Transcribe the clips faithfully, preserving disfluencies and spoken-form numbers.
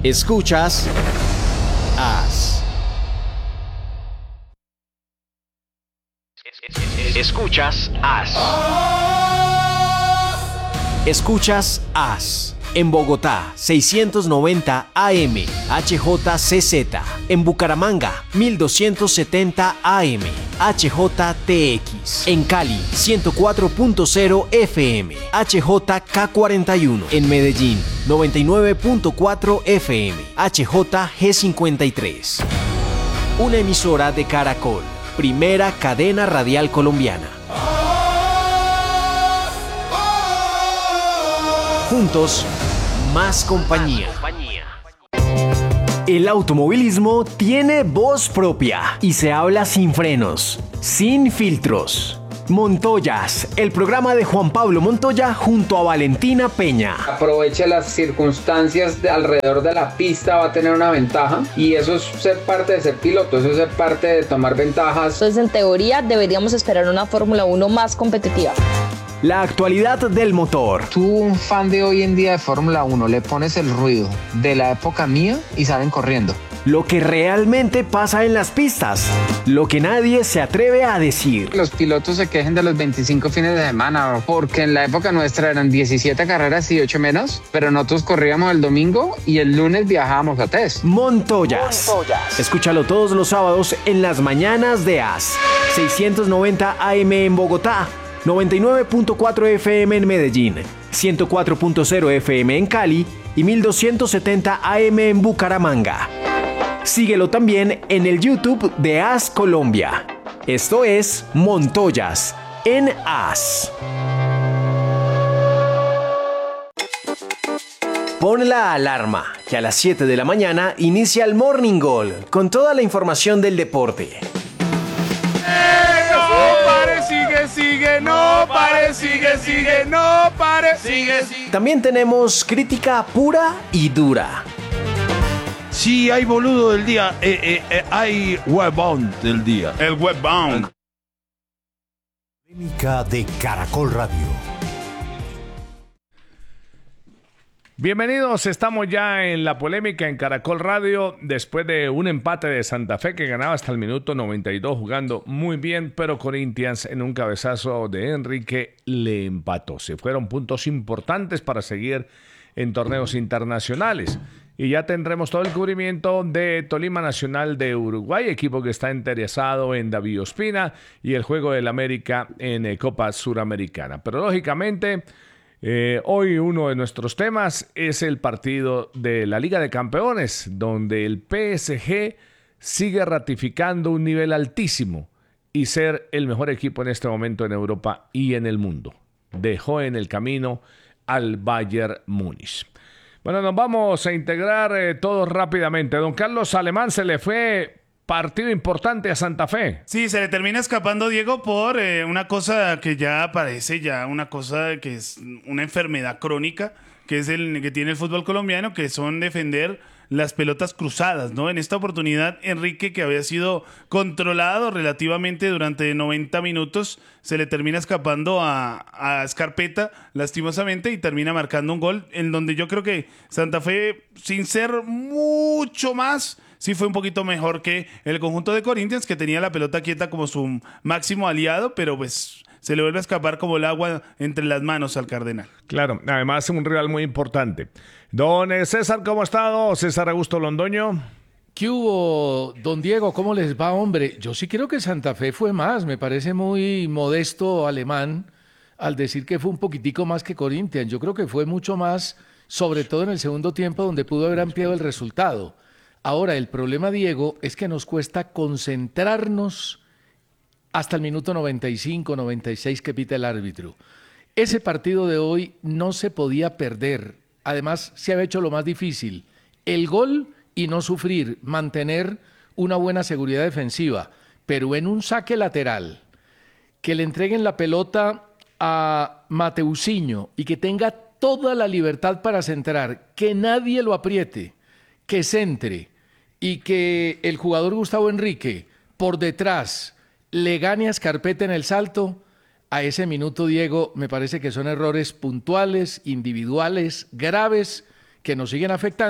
Escuchas As. Escuchas As. Escuchas As. En Bogotá, seiscientos noventa A M, H J C Z. En Bucaramanga, mil doscientos setenta A M, H J T X. En Cali, ciento cuatro punto cero F M, H J K cuarenta y uno. En Medellín, noventa y nueve punto cuatro F M, H J G cincuenta y tres. Una emisora de Caracol, primera cadena radial colombiana. Juntos, más compañía. El automovilismo tiene voz propia y se habla sin frenos, sin filtros. Montoyas, el programa de Juan Pablo Montoya junto a Valentina Peña. Aprovecha las circunstancias de alrededor de la pista, va a tener una ventaja y eso es ser parte de ser piloto, eso es ser parte de tomar ventajas. Entonces, en teoría, deberíamos esperar una Fórmula uno más competitiva. La actualidad del motor. Tú, un fan de hoy en día de Fórmula uno, le pones el ruido de la época mía y salen corriendo. Lo que realmente pasa en las pistas. Lo que nadie se atreve a decir. Los pilotos se quejen de los veinticinco fines de semana, porque en la época nuestra eran diecisiete carreras y ocho menos, pero nosotros corríamos el domingo y el lunes viajábamos a test. Montoyas. Montoyas. Escúchalo todos los sábados en las mañanas de As. seiscientos noventa A M en Bogotá, noventa y nueve punto cuatro F M en Medellín, ciento cuatro punto cero F M en Cali y mil doscientos setenta A M en Bucaramanga. Síguelo también en el YouTube de As Colombia. Esto es Montoyas en As. Pon la alarma, que a las siete de la mañana inicia el Morning Goal con toda la información del deporte. Sigue, sigue, no pare, sigue, sigue, no pare, sigue, sigue. También tenemos crítica pura y dura. Sí, hay boludo del día, eh, eh, eh, hay webbound del día. El webbound. Polémica de Caracol Radio. Bienvenidos, estamos ya en la polémica en Caracol Radio después de un empate de Santa Fe que ganaba hasta el minuto noventa y dos jugando muy bien, pero Corinthians en un cabezazo de Enrique le empató. Se fueron puntos importantes para seguir en torneos internacionales. Y ya tendremos todo el cubrimiento de Tolima Nacional de Uruguay, equipo que está interesado en David Ospina y el juego del América en eh, Copa Suramericana. Pero lógicamente... Eh, hoy uno de nuestros temas es el partido de la Liga de Campeones, donde el P S G sigue ratificando un nivel altísimo y ser el mejor equipo en este momento en Europa y en el mundo. Dejó en el camino al Bayern Múnich. Bueno, nos vamos a integrar eh, todos rápidamente. Don Carlos Alemán, se le fue... partido importante a Santa Fe. Sí, se le termina escapando, Diego, por eh, una cosa que ya parece ya una cosa que es una enfermedad crónica, que es el que tiene el fútbol colombiano, que son defender las pelotas cruzadas, ¿no? En esta oportunidad, Enrique, que había sido controlado relativamente durante noventa minutos, se le termina escapando a, a Scarpetta, lastimosamente, y termina marcando un gol en donde yo creo que Santa Fe, sin ser mucho más, sí fue un poquito mejor que el conjunto de Corinthians, que tenía la pelota quieta como su máximo aliado, pero pues se le vuelve a escapar como el agua entre las manos al Cardenal. Claro, además un rival muy importante. Don César, ¿cómo ha estado? César Augusto Londoño. ¿Qué hubo, don Diego? ¿Cómo les va, hombre? Yo sí creo que Santa Fe fue más. Me parece muy modesto Alemán al decir que fue un poquitico más que Corinthians. Yo creo que fue mucho más, sobre todo en el segundo tiempo, donde pudo haber ampliado el resultado. Ahora, el problema, Diego, es que nos cuesta concentrarnos hasta el minuto noventa y cinco, noventa y seis que pita el árbitro. Ese partido de hoy no se podía perder. Además, se había hecho lo más difícil. El gol y no sufrir, mantener una buena seguridad defensiva. Pero en un saque lateral, que le entreguen la pelota a Mateusinho y que tenga toda la libertad para centrar, que nadie lo apriete, que centre y que el jugador Gustavo Enrique por detrás le gane a Scarpetta en el salto, a ese minuto, Diego, me parece que son errores puntuales, individuales, graves, que nos siguen afectando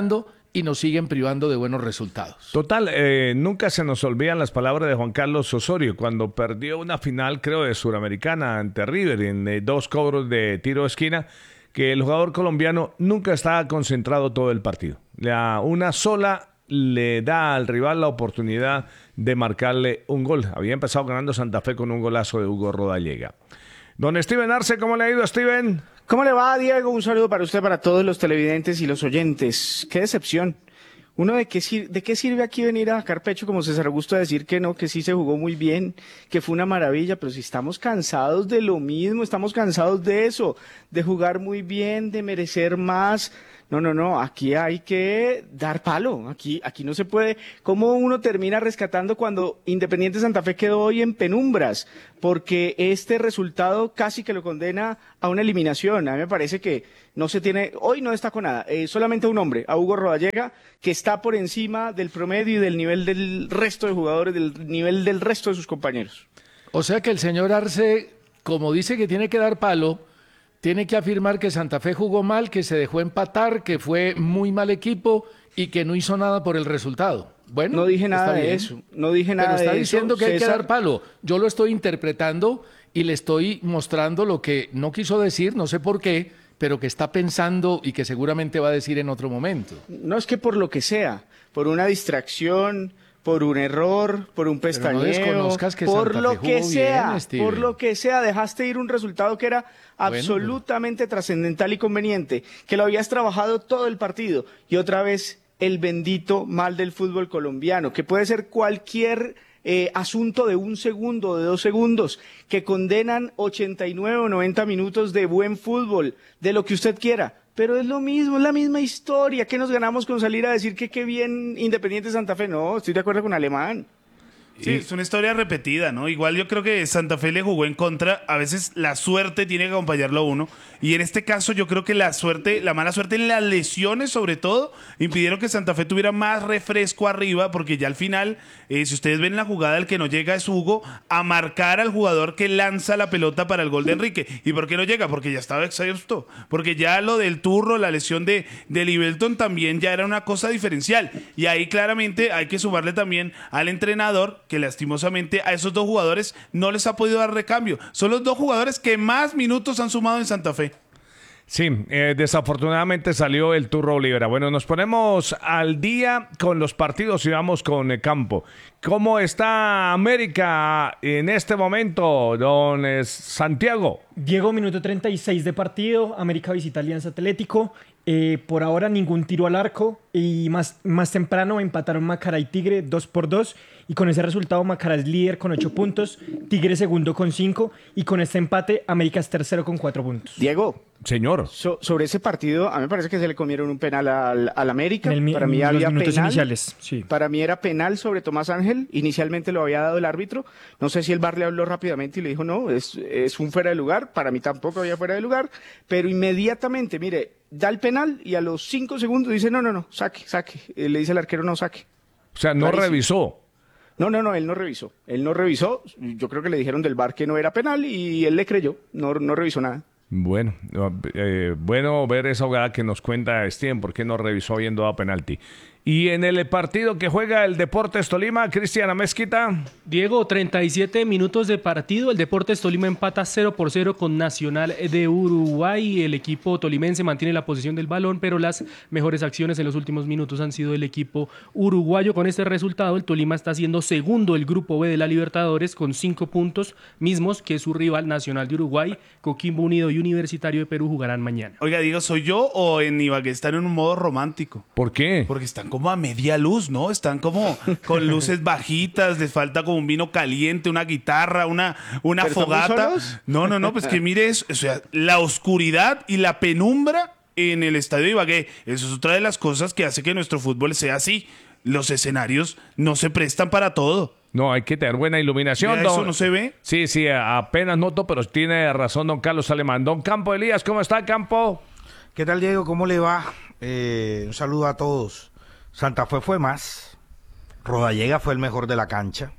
y nos siguen privando de buenos resultados. Total, eh, nunca se nos olvidan las palabras de Juan Carlos Osorio cuando perdió una final, creo, de Suramericana ante River en eh, dos cobros de tiro de esquina, que el jugador colombiano nunca estaba concentrado todo el partido. La, una sola le da al rival la oportunidad de marcarle un gol. Había empezado ganando Santa Fe con un golazo de Hugo Rodallega. Don Steven Arce, ¿cómo le ha ido, Steven? ¿Cómo le va, Diego? Un saludo para usted, para todos los televidentes y los oyentes. Qué decepción. Uno, ¿de qué, sir- ¿de qué sirve aquí venir a sacar pecho como César Augusto a decir que no, que sí se jugó muy bien, que fue una maravilla? Pero si estamos cansados de lo mismo, estamos cansados de eso, de jugar muy bien, de merecer más. No, no, no, aquí hay que dar palo, aquí, aquí no se puede. ¿Cómo uno termina rescatando cuando Independiente Santa Fe quedó hoy en penumbras? Porque este resultado casi que lo condena a una eliminación. A mí me parece que no se tiene, hoy no destaco nada, eh, solamente un hombre, a Hugo Rodallega, que está por encima del promedio y del nivel del resto de jugadores, del nivel del resto de sus compañeros. O sea que el señor Arce, como dice que tiene que dar palo, tiene que afirmar que Santa Fe jugó mal, que se dejó empatar, que fue muy mal equipo y que no hizo nada por el resultado. Bueno, no dije nada está de bien. eso, no dije nada de eso. Pero está diciendo que hay que César... dar palo. Yo lo estoy interpretando y le estoy mostrando lo que no quiso decir, no sé por qué, pero que está pensando y que seguramente va a decir en otro momento. No es que por lo que sea, por una distracción, por un error, por un pestañeo, no que por Santa lo Fe que jugó sea, bien, Steven. por lo que sea, dejaste ir un resultado que era absolutamente bueno, trascendental y conveniente, que lo habías trabajado todo el partido y otra vez el bendito mal del fútbol colombiano, que puede ser cualquier eh, asunto de un segundo, de dos segundos, que condenan ochenta y nueve o noventa minutos de buen fútbol, de lo que usted quiera. Pero es lo mismo, es la misma historia. ¿Qué nos ganamos con salir a decir que qué bien Independiente Santa Fe? No, estoy de acuerdo con Alemán. Sí, es una historia repetida, ¿no? Igual yo creo que Santa Fe le jugó en contra. A veces la suerte tiene que acompañarlo a uno. Y en este caso yo creo que la suerte, la mala suerte en las lesiones sobre todo, impidieron que Santa Fe tuviera más refresco arriba, porque ya al final, eh, si ustedes ven la jugada, el que no llega es Hugo a marcar al jugador que lanza la pelota para el gol de Enrique. ¿Y por qué no llega? Porque ya estaba exhausto. Porque ya lo del Turro, la lesión de, de Libelton también ya era una cosa diferencial. Y ahí claramente hay que sumarle también al entrenador, que lastimosamente a esos dos jugadores no les ha podido dar recambio. Son los dos jugadores que más minutos han sumado en Santa Fe. Sí, eh, desafortunadamente salió el Turro Olivera. Bueno, nos ponemos al día con los partidos y vamos con el campo. ¿Cómo está América en este momento, don eh, Santiago? Diego, minuto treinta y seis de partido. América visita Alianza Atlético. Eh, por ahora ningún tiro al arco y más, más temprano empataron Macará y Tigre dos por dos y con ese resultado Macará es líder con ocho puntos, Tigre segundo con cinco y con este empate América es tercero con cuatro puntos. Diego. Señor. So, sobre ese partido, a mí me parece que se le comieron un penal al, al América. En el, para mí en había los minutos penal. iniciales, sí. Para mí era penal sobre Tomás Ángel. Inicialmente lo había dado el árbitro. No sé si el V A R le habló rápidamente y le dijo, no, es, es un fuera de lugar. Para mí tampoco había fuera de lugar. Pero inmediatamente, mire, da el penal y a los cinco segundos dice, no, no, no, saque, saque. Eh, le dice el arquero, no, saque. O sea, no Clarísimo. revisó. No, no, no, él no revisó. Él no revisó. Yo creo que le dijeron del V A R que no era penal y él le creyó. No, no revisó nada. Bueno, eh, bueno ver esa jugada que nos cuenta Steven, porque no revisó viendo a penalti. Y en el partido que juega el Deportes Tolima, Cristiana Mezquita. Diego, treinta y siete minutos de partido. El Deportes Tolima empata cero por cero con Nacional de Uruguay. El equipo tolimense mantiene la posición del balón, pero las mejores acciones en los últimos minutos han sido del equipo uruguayo. Con este resultado, el Tolima está siendo segundo el Grupo B de la Libertadores con cinco puntos mismos que su rival Nacional de Uruguay. Coquimbo Unido y Universitario de Perú jugarán mañana. Oiga, digo, ¿soy yo o en Ibagué están en un modo romántico? ¿Por qué? Porque están como a media luz, ¿no? Están como con luces bajitas, les falta como un vino caliente, una guitarra, una, una fogata. No, no, no, pues que mire eso, o sea, la oscuridad y la penumbra en el estadio de Ibagué. Eso es otra de las cosas que hace que nuestro fútbol sea así. Los escenarios no se prestan para todo. No, hay que tener buena iluminación. ¿Ya don... eso no se ve? Sí, sí, apenas noto, pero tiene razón don Carlos Alemán. Don Campo Elías, ¿cómo está, Campo? ¿Qué tal, Diego? ¿Cómo le va? Eh, un saludo a todos. Santa Fe fue más. Rodallega fue el mejor de la cancha.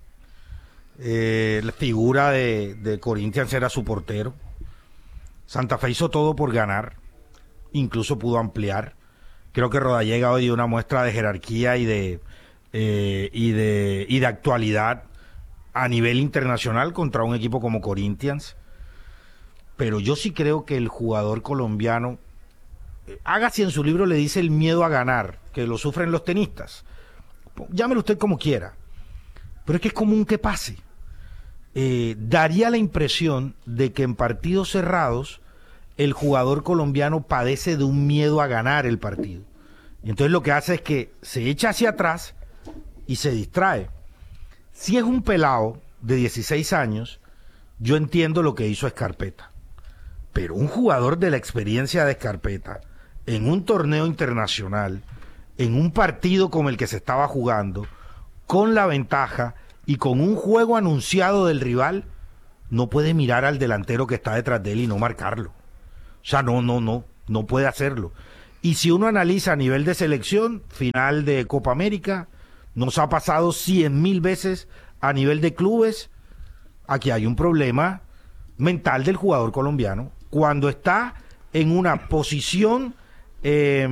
Eh, la figura de, de Corinthians era su portero. Santa Fe hizo todo por ganar. Incluso pudo ampliar. Creo que Rodallega hoy dio una muestra de jerarquía y de, eh, y de, y de actualidad a nivel internacional contra un equipo como Corinthians. Pero yo sí creo que el jugador colombiano, eh, Agassi en su libro le dice el miedo a ganar, que lo sufren los tenistas. Llámelo usted como quiera, pero es que es común que pase. Eh, daría la impresión de que en partidos cerrados el jugador colombiano padece de un miedo a ganar el partido. Y entonces lo que hace es que se echa hacia atrás y se distrae. Si es un pelado de dieciséis años, yo entiendo lo que hizo Scarpetta. Pero un jugador de la experiencia de Scarpetta, en un torneo internacional, en un partido como el que se estaba jugando, con la ventaja y con un juego anunciado del rival, no puede mirar al delantero que está detrás de él y no marcarlo. O sea, no, no, no, no puede hacerlo. Y si uno analiza a nivel de selección, final de Copa América, nos ha pasado cien mil veces a nivel de clubes. Aquí hay un problema mental del jugador colombiano. Cuando está en una posición eh,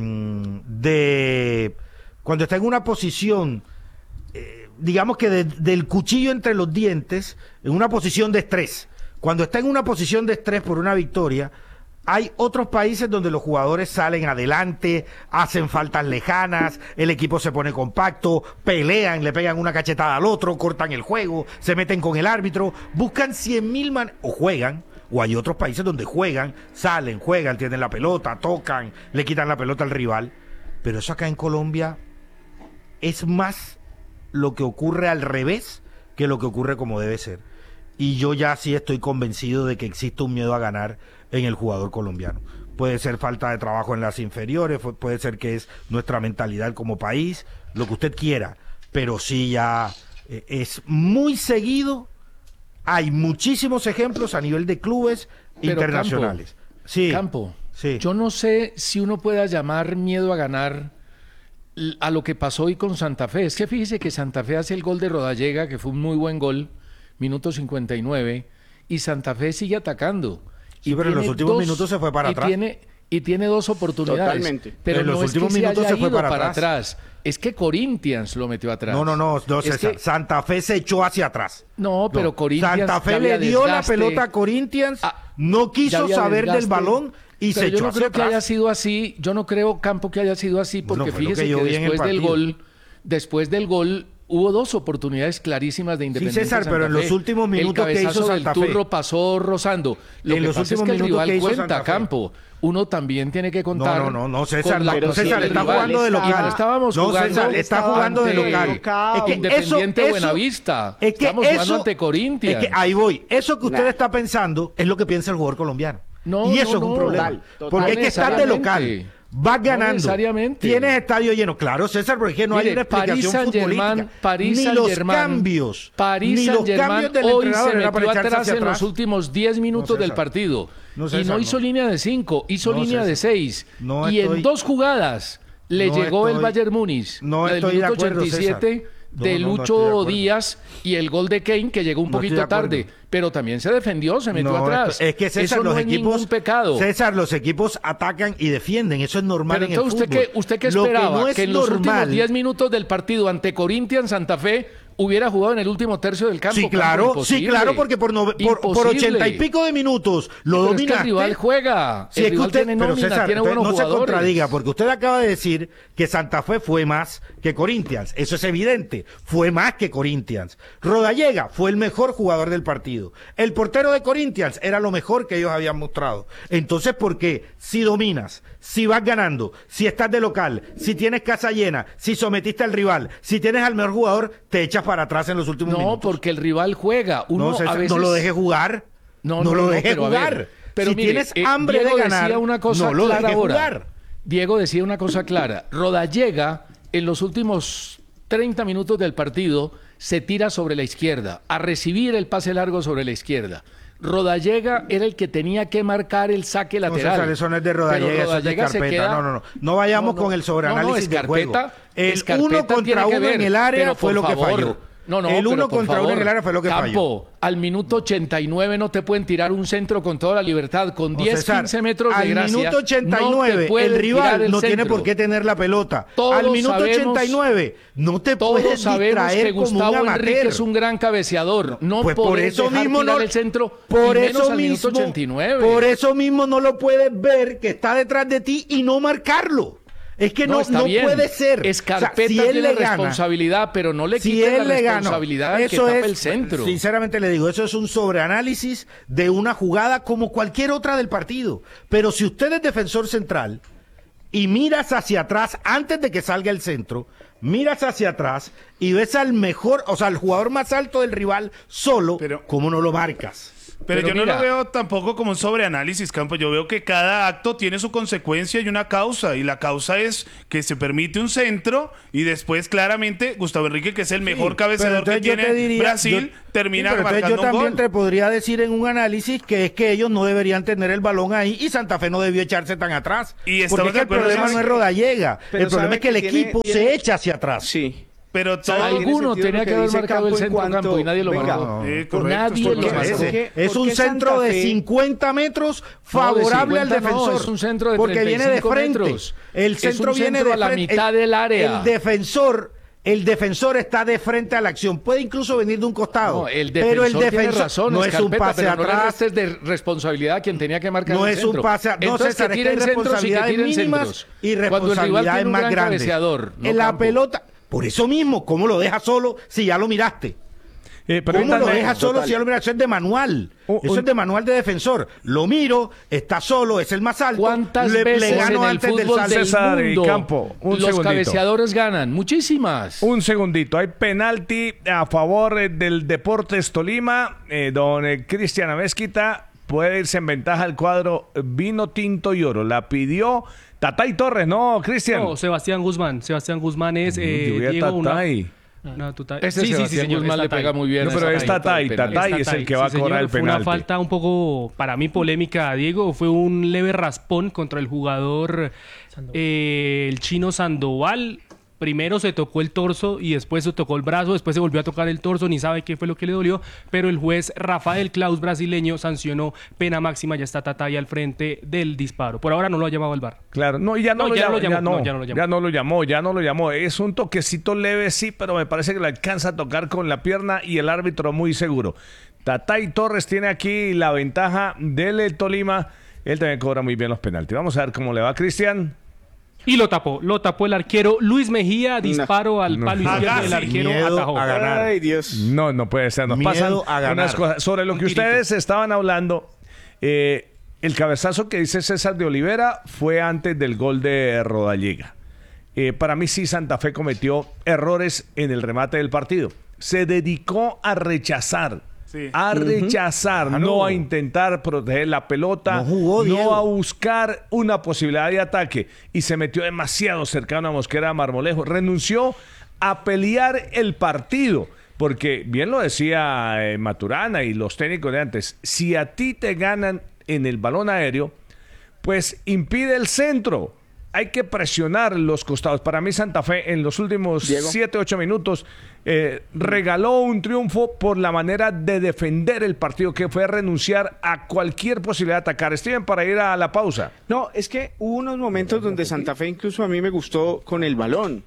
de... Cuando está en una posición, eh, digamos que de, del cuchillo entre los dientes, en una posición de estrés. Cuando está en una posición de estrés por una victoria, hay otros países donde los jugadores salen adelante, hacen faltas lejanas, el equipo se pone compacto, pelean, le pegan una cachetada al otro, cortan el juego, se meten con el árbitro, buscan cien mil man o juegan, o hay otros países donde juegan, salen, juegan, tienen la pelota, tocan, le quitan la pelota al rival. Pero eso acá en Colombia es más lo que ocurre al revés que lo que ocurre como debe ser. Y yo ya sí estoy convencido de que existe un miedo a ganar en el jugador colombiano. Puede ser falta de trabajo en las inferiores, puede ser que es nuestra mentalidad como país, lo que usted quiera, pero sí ya eh, es muy seguido. Hay muchísimos ejemplos a nivel de clubes pero internacionales. Campo, sí, Campo, sí. Yo no sé si uno pueda llamar miedo a ganar a lo que pasó hoy con Santa Fe. Es que fíjese que Santa Fe hace el gol de Rodallega, que fue un muy buen gol, minuto cincuenta y nueve, y Santa Fe sigue atacando. Sí, y pero en los últimos dos, minutos se fue para y atrás. Tiene, y tiene dos oportunidades. Totalmente. Pero en no los es últimos que minutos se, haya se fue ido para, para atrás. atrás. Es que Corinthians lo metió atrás. No, no, no, no es César. Que... Santa Fe se echó hacia atrás. No, pero no. Corinthians Santa Fe le dio desgaste. la pelota a Corinthians, ah, no quiso saber desgaste. del balón y pero se yo echó no hacia creo atrás. que haya sido así. Yo no creo, Campo, que haya sido así, porque no, fíjese que, que, que después del gol, después del gol, hubo dos oportunidades clarísimas de Independiente. Sí, César, Santa pero en Fe. los últimos minutos el que hizo Santa Fe. El turro pasó rozando. Lo en que los pasa últimos es que el minutos rival que hizo cuenta, Santa Fe. Campo. Uno también tiene que contar. No, no, no, no César, con la no, César está rival. jugando de local. No estábamos no, jugando. César, está jugando de local. Es que Independiente eso, Buenavista. Es que Estamos eso, jugando ante Corinthians. Es que ahí voy. Eso que usted nah. está pensando es lo que piensa el jugador colombiano. No, y eso no, es un no. problema. Total, total. Porque es que estás de local. Vas ganando. No necesariamente. Tienes estadio lleno. Claro, César, porque no Mire, hay una explicación París futbolística. París ni Saint los Germain, cambios. París ni los Saint-Germain cambios del hoy entrenador se era para metió echarse atrás hacia en atrás. los últimos diez minutos No, del César. partido. No, y César, no hizo no. línea de cinco, hizo No, línea César. de seis. No y estoy- en dos jugadas le No llegó el estoy- Bayern Múnich. no la del estoy de minuto acuerdo, ochenta y siete César. No, de no, no Lucho estoy de acuerdo. Díaz y el gol de Kane que llegó un No estoy poquito de acuerdo. tarde. Pero también se defendió, se metió No, atrás. esto- es que César, Eso los no es equipos, ningún pecado. César, los equipos atacan y defienden, eso es normal Pero en el entonces, ¿usted fútbol. qué, usted qué Lo esperaba? que no Que, es en los últimos normal. diez minutos del partido ante Corinthians Santa Fe hubiera jugado en el último tercio del campo. Sí, Campo, claro, sí, imposible. claro, porque por, nove- por, por Imposible. ochenta y pico de minutos lo Pero es que dominaste. el rival juega. Sí, el es que rival usted, tiene pero nómina, César, tiene usted buenos no se jugadores. contradiga, porque usted acaba de decir que Santa Fe fue más que Corinthians. Eso es evidente, fue más que Corinthians. Rodallega fue el mejor jugador del partido. El portero de Corinthians era lo mejor que ellos habían mostrado. Entonces, ¿por qué? Si dominas, si vas ganando, si estás de local, si tienes casa llena, si sometiste al rival, si tienes al mejor jugador, te echas para atrás en los últimos No, minutos. porque el rival juega. Uno No, César, a veces... no lo deje jugar. No, No, no, lo no, deje pero a ver, jugar. pero si mire, tienes eh, hambre Diego de ganar, decía una cosa no lo clara deje ahora. jugar. Diego decía una cosa clara. Rodallega, en los últimos treinta minutos del partido, se tira sobre la izquierda, a recibir el pase largo sobre la izquierda. Rodallega era el que tenía que marcar el saque No, lateral. César, eso no es de Rodallega, Pero eso es de Rodallega se Scarpetta. queda- No, no, no. No vayamos No, no. con el sobreanálisis No, no, del juego. Scarpetta- El Scarpetta uno contra tiene que uno ver, en el área pero fue por lo que favor, falló. No, no, el uno pero por contra uno favor, en el área fue lo que Campo, falló. al minuto ochenta y nueve no te pueden tirar un centro con toda la libertad, con No, diez, César, quince metros de al gracia. minuto ochenta y no nueve te pueden el rival tirar el no tiene centro. por qué tener la pelota. Todos al minuto sabemos- ochenta y nueve no te Todos puedes sabemos distraer que como un Gustavo amateur. Enrique es un gran cabeceador. No Pues por podés eso dejar mismo tirar no el centro por y menos eso al minuto mismo ochenta y nueve. por eso mismo no lo puedes ver que está detrás de ti y no marcarlo. Es que no, está no bien. puede ser. Escarpeta O sea, si él tiene le gana, responsabilidad, pero no le si quiten él la le gana, responsabilidad que eso tapa es, el centro. Sinceramente le digo, eso es un sobreanálisis de una jugada como cualquier otra del partido. Pero si usted es defensor central y miras hacia atrás antes de que salga el centro, miras hacia atrás y ves al mejor, o sea, al jugador más alto del rival solo, Pero- ¿cómo no lo marcas? Pero, Pero yo mira- no lo veo tampoco como un sobreanálisis, Campo. Yo veo que cada acto tiene su consecuencia y una causa. Y la causa es que se permite un centro y después claramente Gustavo Enrique, que es el mejor Sí, cabeceador pero que entonces yo tiene te diría- Brasil, yo- termina sí, pero entonces marcando yo un también gol. te podría decir en un análisis que es que ellos no deberían tener el balón ahí y Santa Fe no debió echarse tan atrás. Y porque estamos es que de el acuerdo, problema sí, no es sí. Rodallega, Pero el problema sabe es que el que tiene- equipo tiene- se echa hacia atrás. Sí. Pero todo... ¿Sabe? Tiene Alguno sentido tenía lo que haber dice marcado el Campo en centro cuanto- campo y nadie lo Venga, marcó. Sí, correcto, Nadie es lo porque marcó. Ese- qué- es por un qué centro Santa de Fe- cincuenta metros favorable No, de al cincuenta no, defensor. es un centro de porque viene de treinta y cinco frente. metros. El Es centro un viene centro de a la frente. mitad el, del área. El defensor, el defensor está de frente a la acción. Puede incluso venir de un costado. No, el pero defensor el defensor tiene razón, no es un Escarpeta, pase pero no le atrás. restes de responsabilidad a quien tenía que marcar No el es centro. un pase a- no, Entonces, César, que es que tiren hay centros y que responsabilidades tiren mínimas centros. y Cuando el rival responsabilidades tiene un más gran grandes. cabeceador, no en la Campo. pelota, por eso mismo, ¿cómo lo dejas solo si ya lo miraste? Eh, ¿Cómo lo permítanme- dejas solo Total. si ya lo miras? Eso es de manual. Un- Eso un- es de manual de defensor. Lo miro, está solo, es el más alto. ¿Cuántas le, veces le gano en el antes del fútbol salto. del César y mundo Campo, un los segundito. cabeceadores ganan? Muchísimas. Un segundito, hay penalti a favor eh, del Deportes Tolima. Eh, don eh, Cristian Amezquita puede irse en ventaja al cuadro eh, vino tinto y oro. La pidió Tatay Torres, ¿no, Cristian? No, Sebastián Guzmán. Sebastián Guzmán es eh, Yo vi a Diego, una- Tatay. una tuta- Ese sí, sí, sí, Sebastián señor, Guzmán es le Tatay. pega muy bien. No, a pero esa es pelota Tatay, del penal. Tatay. es el que va a sí, cobrar señor. el Fue una penalti. falta un poco, para mí, polémica, Diego. Fue un leve raspón contra el jugador, eh, el chino Sandoval. Primero se tocó el torso y después se tocó el brazo, después se volvió a tocar el torso, ni sabe qué fue lo que le dolió, pero el juez Rafael Claus, brasileño, sancionó pena máxima, ya está Tatay al frente del disparo. Por ahora no lo ha llamado al V A R. Claro, no, y ya no, No, lo, ya llamó, no lo llamó, ya no, no, ya no lo llamó. ya no lo llamó, ya no lo llamó. Es un toquecito leve, sí, pero me parece que le alcanza a tocar con la pierna y el árbitro muy seguro. Tatay Torres tiene aquí la ventaja del eh, Tolima. Él también cobra muy bien los penaltis. Vamos a ver cómo le va, Cristian. Y lo tapó, lo tapó el arquero Luis Mejía, disparo al No. palo izquierdo del arquero Miedo atajó. a ganar. Ay, Dios. No, no puede ser. Nos Miedo pasan a ganar. unas cosas. Sobre lo que ustedes estaban hablando, eh, el cabezazo que dice César de Olivera fue antes del gol de Rodallega. Eh, para mí sí Santa Fe cometió errores en el remate del partido. Se dedicó a rechazar. Sí. A rechazar, Claro. no a intentar proteger la pelota, No jugó, Diego. no a buscar una posibilidad de ataque. Y se metió demasiado cercano a Mosquera Marmolejo. Renunció a pelear el partido. Porque bien lo decía eh, Maturana y los técnicos de antes, si a ti te ganan en el balón aéreo, pues impide el centro. Hay que presionar los costados. Para mí Santa Fe en los últimos Diego. siete, ocho minutos eh, regaló un triunfo por la manera de defender el partido, que fue renunciar a cualquier posibilidad de atacar. Steven, para ir a la pausa. No, es que hubo unos momentos donde Santa Fe incluso a mí me gustó con el balón.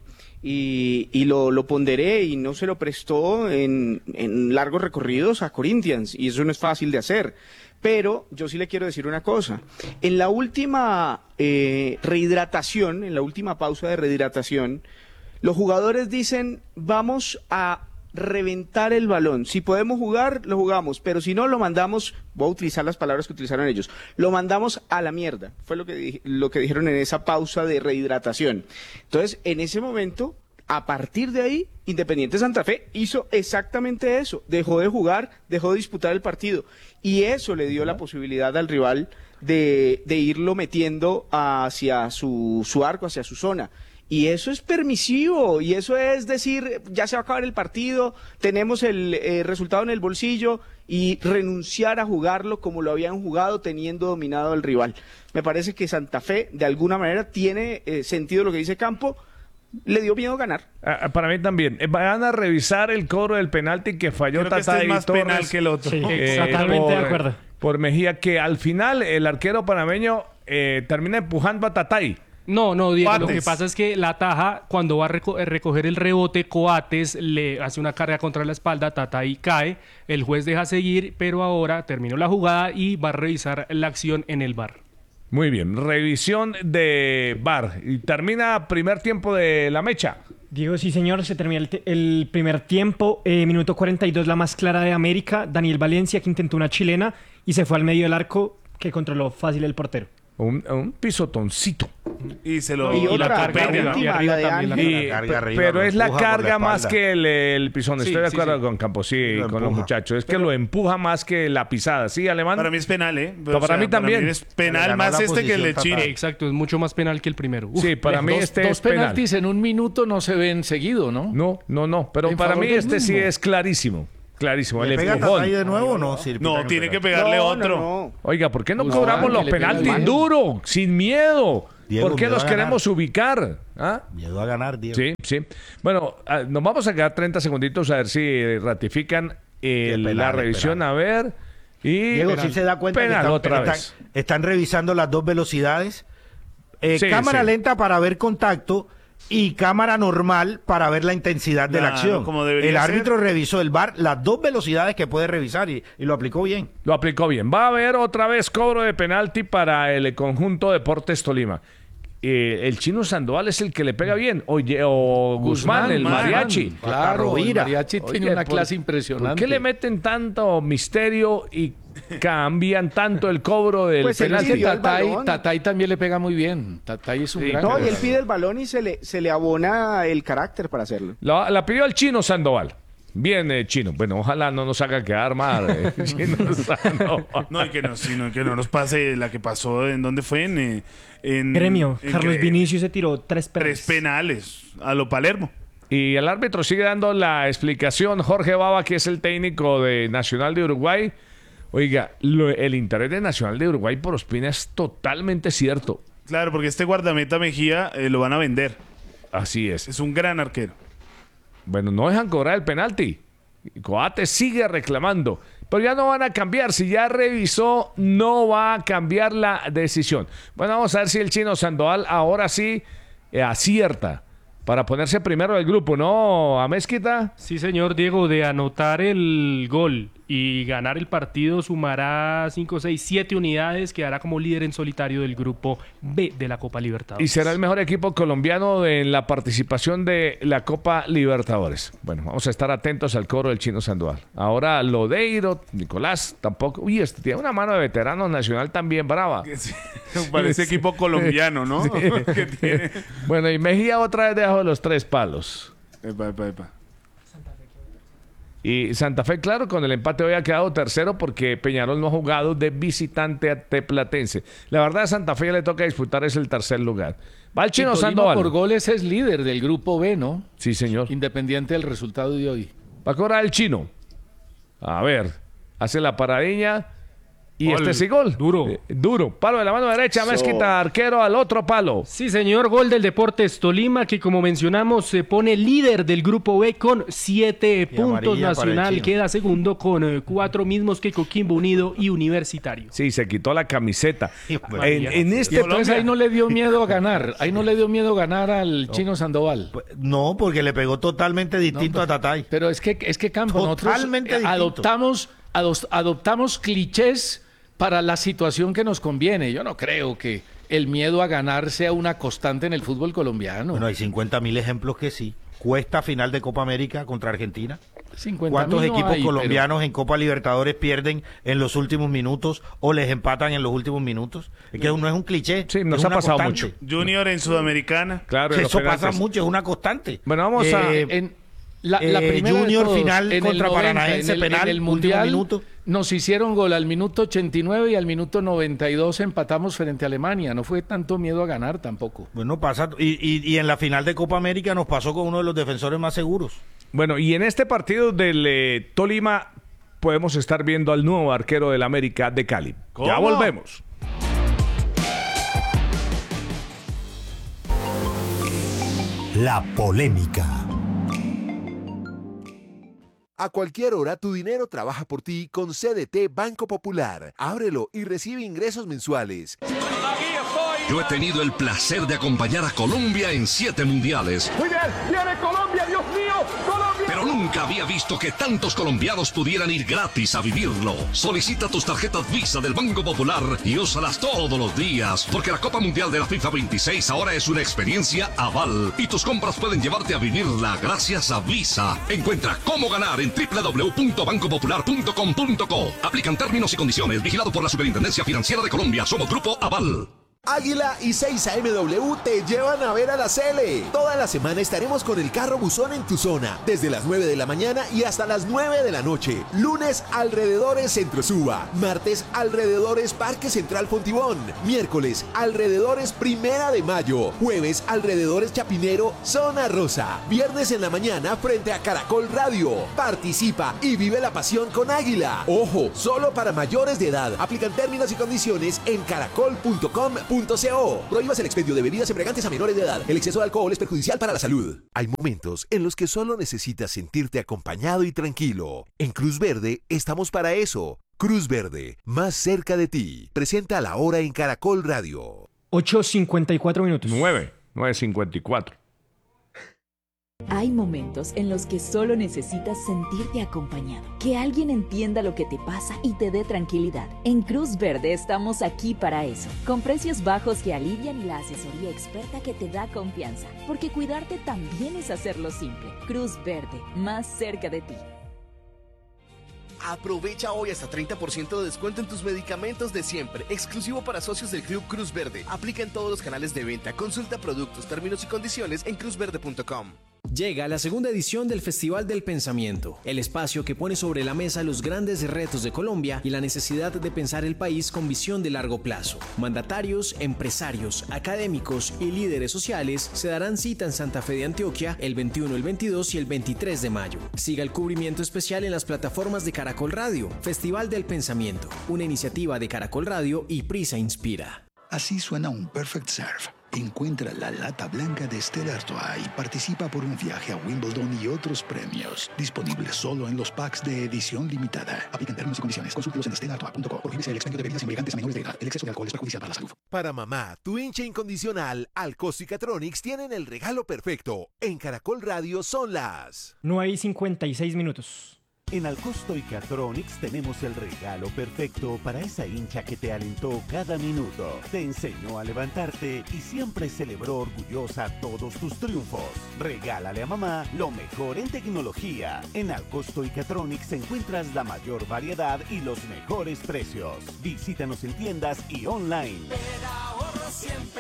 Y, y lo, lo ponderé y no se lo prestó en, en largos recorridos a Corinthians. Y eso no es fácil de hacer. Pero yo sí le quiero decir una cosa. En la última eh, rehidratación, en la última pausa de rehidratación, los jugadores dicen, vamos a reventar el balón. Si podemos jugar, lo jugamos, pero si no, lo mandamos, voy a utilizar las palabras que utilizaron ellos, lo mandamos a la mierda. Fue lo que, di- lo que dijeron en esa pausa de rehidratación. Entonces, en ese momento, a partir de ahí, Independiente Santa Fe hizo exactamente eso. Dejó de jugar, dejó de disputar el partido. Y eso le dio la posibilidad al rival de, de irlo metiendo hacia su, su arco, hacia su zona. Y eso es permisivo, y eso es decir, ya se va a acabar el partido, tenemos el eh, resultado en el bolsillo y renunciar a jugarlo como lo habían jugado teniendo dominado al rival. Me parece que Santa Fe, de alguna manera, tiene eh, sentido lo que dice Campo, le dio miedo ganar. Ah, para mí también. Eh, Van a revisar el cobro del penalti que falló Creo que Tatay este es más Torres, penal que el otro. Sí, eh, totalmente por, de acuerdo. por Mejía, que al final el arquero panameño eh, termina empujando a Tatay. No, no, Diego, Coates. lo que pasa es que la taja, cuando va a reco- eh, recoger el rebote, Coates le hace una carga contra la espalda, Tatay cae, el juez deja seguir, pero ahora terminó la jugada y va a revisar la acción en el V A R. Muy bien, revisión de V A R. Y termina primer tiempo de la mecha. Diego, sí señor, se termina el, te- el primer tiempo, eh, minuto cuarenta y dos, la más clara de América, Daniel Valencia, que intentó una chilena y se fue al medio del arco, que controló fácil el portero. Un, un pisotoncito. Y se lo Y y otra, la la carga, ¿no? última, arriba la de también la Ángel. Y- La carga pe- arriba, pero lo es la empuja por la carga más espalda. que el, el pisón. Sí, Estoy de sí, acuerdo sí. con Campos, sí, Lo con los empuja. muchachos. Es que lo empuja más que la pisada. ¿Sí, Alemán? Para mí es penal, ¿eh? Pero para mí también. es Le penal ganó más la este que el de posición Chile. Exacto, es mucho más penal que el primero. Uf, Sí, para mí dos, este dos es penal. penaltis en un minuto no se ven seguido, ¿no? No, no, no. Pero En para favor mí del este sí mismo. es clarísimo. Clarísimo. ¿Le El pega a empujón. Tatay de nuevo o no? Sí, le No, pitan tiene el que penal. pegarle No, otro. no, no. Oiga, ¿por qué no Pues cobramos ah, los que le pega penaltis bien. duro, sin miedo? Diego, ¿Por qué miedo los a queremos ganar. ubicar? ¿Ah? Llegó a ganar, Diego. Sí, sí. Bueno, ah, nos vamos a quedar treinta segunditos a ver si ratifican el- penal, la es revisión. penal. A ver. Y Diego, sí se da cuenta penal que están, otra están- vez. están revisando las dos velocidades. Eh, Sí, cámara sí. lenta para ver contacto y cámara normal para ver la intensidad de la Claro, acción. como debería El árbitro ser. revisó el V A R, las dos velocidades que puede revisar y, y lo aplicó bien. Lo aplicó bien. Va a haber otra vez cobro de penalti para el conjunto Deportes Tolima. Eh, el Chino Sandoval es el que le pega bien. Oye, o Guzmán, el Guzmán, mariachi. Claro, el Rovira. mariachi Oye, tiene una ¿por- clase ¿Por impresionante. qué le meten tanto misterio y cambian tanto el cobro del Pues él Pero es penalti? que pidió el Tatay, balón. Tatay también le pega muy bien. Tatay es un Sí, gran No, y él jugador. pide el balón y se le, se le abona el carácter para hacerlo. La, la pidió el Chino Sandoval. Bien, eh, Chino. Bueno, ojalá no nos haga quedar mal. eh, Chino Sandoval. No, y que no, sino que no nos pase la que pasó en donde fue en, eh, en Gremio, en Carlos Gre- Vinicius se tiró tres penales. tres penales a lo Palermo. Y el árbitro sigue dando la explicación. Jorge Baba, que es el técnico de Nacional de Uruguay. Oiga, lo- el interés de Nacional de Uruguay por Ospina es totalmente cierto. Claro, porque este guardameta Mejía eh, lo van a vender. Así es. Es un gran arquero. Bueno, no dejan cobrar el penalti. Coates sigue reclamando. Pero ya no van a cambiar. Si ya revisó, no va a cambiar la decisión. Bueno, vamos a ver si el Chino Sandoval ahora sí eh, acierta para ponerse primero del grupo, ¿no, Amezquita? Sí, señor Diego, de anotar el gol y ganar el partido sumará cinco, seis, siete unidades, quedará como líder en solitario del grupo B de la Copa Libertadores. Y será el mejor equipo colombiano en la participación de la Copa Libertadores. Bueno, vamos a estar atentos al coro del Chino Sandoval. Ahora Lodeiro, Nicolás, tampoco. Uy, este tiene una mano de veterano nacional también brava. Parece equipo colombiano, ¿no? Que tiene- Bueno, y Mejía otra vez debajo de los tres palos. Epa, epa, epa. Y Santa Fe, claro, con el empate hoy ha quedado tercero porque Peñarol no ha jugado de visitante a Teplatense. La verdad, a Santa Fe ya le toca disputar es el tercer lugar. Va el Y Chino Tolima Sandoval. por goles es líder del grupo B, ¿no? Sí, señor. Independiente del resultado de hoy. Va a cobrar el Chino. A ver, hace la paradiña y Gol. este sí gol. Duro. Eh, duro. Palo de la mano derecha, Eso. Mezquita, arquero al otro palo. Sí, señor, gol del Deportes Tolima, que como mencionamos se pone líder del grupo B con siete puntos. amarilla para el Nacional Chino. queda segundo con eh, cuatro mismos que Coquimbo Unido y Universitario. Sí, se quitó la camiseta. Sí, bueno. En, en este Entonces ahí no le dio miedo a ganar. Ahí no le dio miedo ganar al Chino Sandoval. Pues, no, porque le pegó totalmente distinto a Tatay. Pero es que, es que Campo, Totalmente nosotros eh, distinto. adoptamos, ados- adoptamos clichés para la situación que nos conviene. Yo no creo que el miedo a ganar sea una constante en el fútbol colombiano. Bueno, hay cincuenta mil ejemplos que sí. Cuesta final de Copa América contra Argentina. cincuenta ¿Cuántos mil no equipos hay, pero- colombianos en Copa Libertadores pierden en los últimos minutos o les empatan en los últimos minutos? Es que no es un cliché. Sí, nos es ha una pasado constante. mucho. Junior en Sudamericana. Claro, en los Eso pasa penaltis. mucho, es una constante. Bueno, vamos a... Eh, En la, la eh, primera de Junior todos, final en el contra noventa, Paranaense, en el, penal, en el último Mundial minuto. nos hicieron gol al minuto ochenta y nueve y al minuto noventa y dos empatamos frente a Alemania. No fue tanto miedo a ganar tampoco. Bueno, pasa. Y, y, y en la final de Copa América nos pasó con uno de los defensores más seguros. Bueno, y en este partido del eh, Tolima podemos estar viendo al nuevo arquero del América de Cali. Ya ¿Cómo? volvemos. La Polémica. A cualquier hora tu dinero trabaja por ti con C D T Banco Popular. Ábrelo y recibe ingresos mensuales. Yo he tenido el placer de acompañar a Colombia en siete mundiales. Muy bien, viene Colombia, Dios mío, Colombia. Pero nunca había visto que tantos colombianos pudieran ir gratis a vivirlo. Solicita tus tarjetas Visa del Banco Popular y úsalas todos los días, porque la Copa Mundial de la FIFA veintiséis ahora es una experiencia aval y tus compras pueden llevarte a vivirla gracias a Visa. Encuentra cómo ganar en doble u doble u doble u punto banco popular punto com punto co. Aplican términos y condiciones. Vigilado por la Superintendencia Financiera de Colombia. Somos Grupo Aval. Águila y seis A M W te llevan a ver a la Cele. Toda la semana estaremos con el carro buzón en tu zona, desde las nueve de la mañana y hasta las nueve de la noche. Lunes, alrededores Centro Suba. Martes, alrededores Parque Central Fontibón. Miércoles, alrededores Primera de Mayo. Jueves, alrededores Chapinero, Zona Rosa. Viernes en la mañana frente a Caracol Radio. Participa y vive la pasión con Águila. Ojo, solo para mayores de edad. Aplican términos y condiciones en caracol punto com punto co. Prohíbas el expendio de bebidas embriagantes a menores de edad. El exceso de alcohol es perjudicial para la salud. Hay momentos en los que solo necesitas sentirte acompañado y tranquilo. En Cruz Verde estamos para eso. Cruz Verde, más cerca de ti. Presenta la hora en Caracol Radio. ocho cincuenta y cuatro minutos. nueve, nueve cincuenta y cuatro. Hay momentos en los que solo necesitas sentirte acompañado, que alguien entienda lo que te pasa y te dé tranquilidad. En Cruz Verde estamos aquí para eso, con precios bajos que alivian y la asesoría experta que te da confianza, porque cuidarte también es hacerlo simple. Cruz Verde, más cerca de ti. Aprovecha hoy hasta treinta por ciento de descuento en tus medicamentos de siempre, exclusivo para socios del Club Cruz Verde. Aplica en todos los canales de venta. Consulta productos, términos y condiciones en cruz verde punto com. Llega la segunda edición del Festival del Pensamiento, el espacio que pone sobre la mesa los grandes retos de Colombia y la necesidad de pensar el país con visión de largo plazo. Mandatarios, empresarios, académicos y líderes sociales se darán cita en Santa Fe de Antioquia el veintiuno, el veintidós y el veintitrés de mayo. Siga el cubrimiento especial en las plataformas de Caracol Radio. Festival del Pensamiento, una iniciativa de Caracol Radio y Prisa Inspira. Así suena un Perfect Serve. Encuentra la lata blanca de Stella Artois y participa por un viaje a Wimbledon y otros premios. Disponible solo en los packs de edición limitada. Aplican términos y condiciones. Consúltelos en stella artois punto com. Prohíbese el expendio de bebidas embriagantes a menores de edad. El exceso de alcohol es perjudicial para la salud. Para mamá, tu hincha incondicional, Alcosto y Catronics tienen el regalo perfecto. En Caracol Radio son las nueve y cincuenta y seis minutos. En Alcosto y Catronics tenemos el regalo perfecto para esa hincha que te alentó cada minuto, te enseñó a levantarte y siempre celebró orgullosa todos tus triunfos. Regálale a mamá lo mejor en tecnología. En Alcosto y Catronics encuentras la mayor variedad y los mejores precios. Visítanos en tiendas y online. Te da ahorro siempre,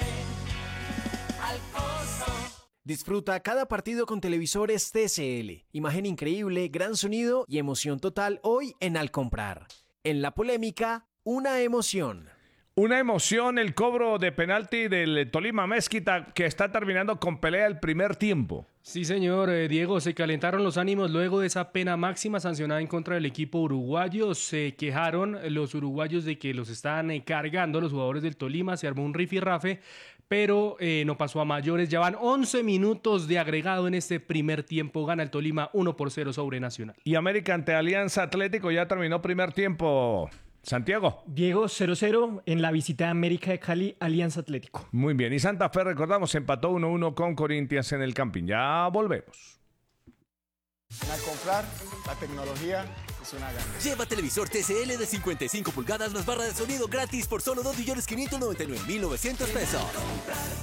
Alcosto. Disfruta cada partido con televisores T C L. Imagen increíble, gran sonido y emoción total hoy en Al Comprar. En La Polémica, una emoción. Una emoción el cobro de penalti del Tolima Mezquita, que está terminando con pelea el primer tiempo. Sí, señor. Eh, Diego, se calentaron los ánimos luego de esa pena máxima sancionada en contra del equipo uruguayo. Se quejaron los uruguayos de que los estaban eh, cargando los jugadores del Tolima. Se armó un rifirrafe, pero eh, no pasó a mayores. Ya van once minutos de agregado en este primer tiempo. Gana el Tolima uno por cero sobre Nacional. Y América ante Alianza Atlético ya terminó primer tiempo. Santiago. Diego, cero cero en la visita de América de Cali, Alianza Atlético. Muy bien. Y Santa Fe, recordamos, empató uno uno con Corinthians en el Campín. Ya volvemos. Al comprar, la tecnología es una gana. Lleva televisor T C L de cincuenta y cinco pulgadas más barra de sonido gratis por solo dos millones quinientos noventa y nueve mil novecientos pesos.